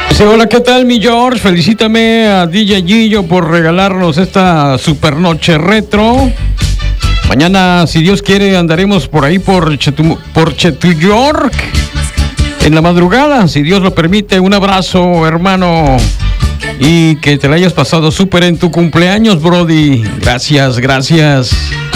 Dice, hola, ¿qué tal, mi George? Felicítame a DJ Gillo por regalarnos esta super noche retro. Mañana, si Dios quiere, andaremos por ahí por Chetuyork en la madrugada, si Dios lo permite. Un abrazo, hermano, y que te la hayas pasado súper en tu cumpleaños, Brody. Gracias.